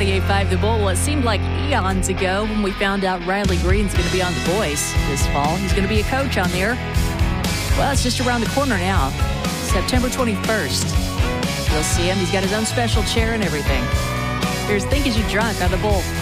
98.5 The Bull. Well, it seemed like eons ago when we found out Riley Green's going to be on The Voice this fall. He's going to be a coach on there. Well, it's just around the corner now. September 21st. You'll see him. He's got his own special chair and everything. Here's Think As You Drunk on The Bull.